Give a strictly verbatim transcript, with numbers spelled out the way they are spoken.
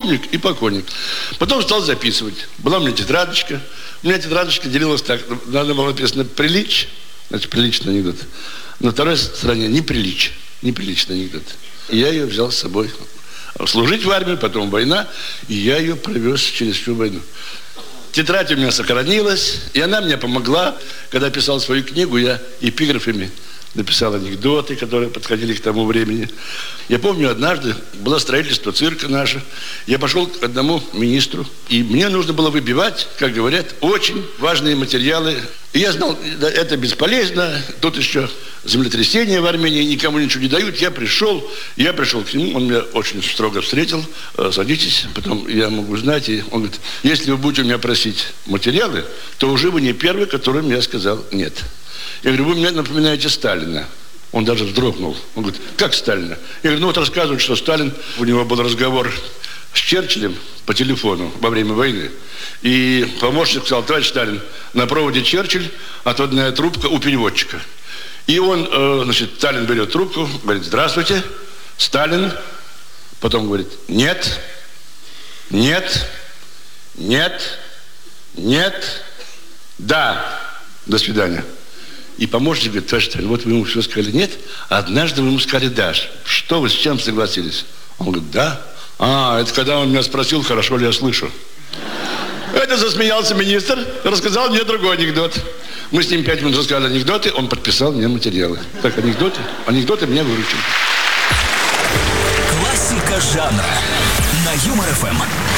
умник и покойник. Потом стал записывать. Была у меня тетрадочка. У меня тетрадочка делилась так. Надо было написано «прилич», значит, приличный анекдот. На второй стороне «неприлич», неприличный анекдот. И я ее взял с собой служить в армии, потом война, и я ее провез через всю войну. Тетрадь у меня сохранилась, и она мне помогла. Когда писал свою книгу, я эпиграфами написал анекдоты, которые подходили к тому времени. Я помню, однажды было строительство цирка наше. Я пошел к одному министру, и мне нужно было выбивать, как говорят, очень важные материалы. И я знал, это бесполезно. Тут еще землетрясение в Армении, никому ничего не дают. Я пришел, я пришел к нему, он меня очень строго встретил. Садитесь, потом я могу знать. И он говорит, если вы будете у меня просить материалы, то уже вы не первый, которым я сказал нет. Я говорю, вы мне напоминаете Сталина. Он даже вздрогнул. Он говорит, как Сталина? Я говорю, ну вот рассказывают, что Сталин, у него был разговор с Черчиллем по телефону во время войны. И помощник сказал, товарищ Сталин, на проводе Черчилль, отводная трубка у переводчика. И он, э, значит, Сталин берет трубку, говорит, здравствуйте, Сталин. Потом говорит, нет, нет, нет, нет, да, до свидания. И помощник говорит, товарищ Сталин, вот вы ему все сказали нет, а однажды вы ему сказали да. Что вы с чем согласились? Он говорит, да. А, это когда он меня спросил, хорошо ли я слышу. Это засмеялся министр, рассказал мне другой анекдот. Мы с ним пять минут рассказали анекдоты, он подписал мне материалы. Так, анекдоты, анекдоты меня выручили. Классика жанра на Юмор ФМ.